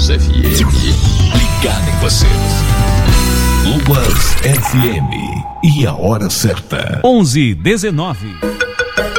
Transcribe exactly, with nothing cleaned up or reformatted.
Lobas F M. Ligado em você. Lobas F M. E a hora certa. onze e dezenove.